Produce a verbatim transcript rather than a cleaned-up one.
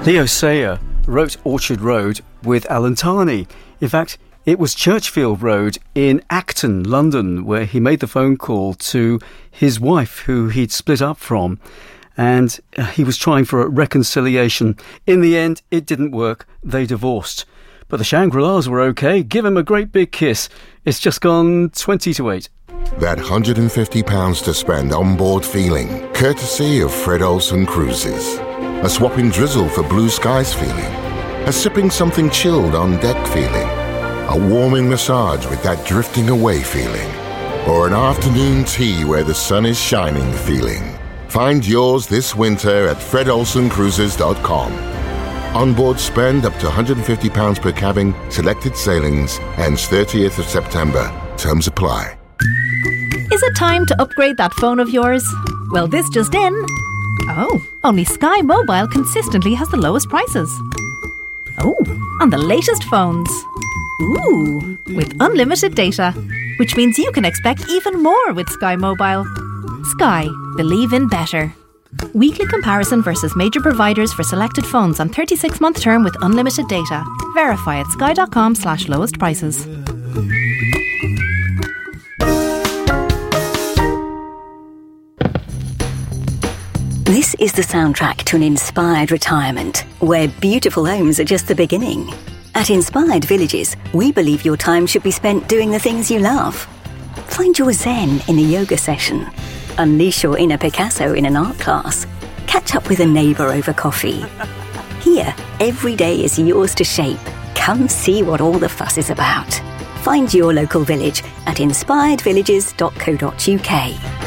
Leo Sayer wrote Orchard Road with Alan Tarney. In fact, it was Churchfield Road in Acton, London, where he made the phone call to his wife, who he'd split up from, and he was trying for a reconciliation. In the end, it didn't work. They divorced. But the Shangri-Las were okay. Give him a great big kiss. It's just gone twenty to eight. That one hundred fifty pounds to spend on board feeling, courtesy of Fred Olsen Cruises. A swapping drizzle for blue skies feeling. A sipping something chilled on deck feeling. A warming massage with that drifting away feeling. Or an afternoon tea where the sun is shining feeling. Find yours this winter at fred olsen cruises dot com. Onboard spend up to one hundred fifty pounds per cabin, selected sailings, ends thirtieth of September. Terms apply. Is it time to upgrade that phone of yours? Well, this just in. Oh, only Sky Mobile consistently has the lowest prices. Oh, on the latest phones. Ooh, with unlimited data, which means you can expect even more with Sky Mobile. Sky, believe in better. Weekly comparison versus major providers for selected phones on thirty-six month term with unlimited data. Verify at sky.com slash lowest prices. This is the soundtrack to an inspired retirement, where beautiful homes are just the beginning. At Inspired Villages, we believe your time should be spent doing the things you love. Find your zen in a yoga session. Unleash your inner Picasso in an art class. Catch up with a neighbour over coffee. Here, every day is yours to shape. Come see what all the fuss is about. Find your local village at inspired villages dot co dot uk.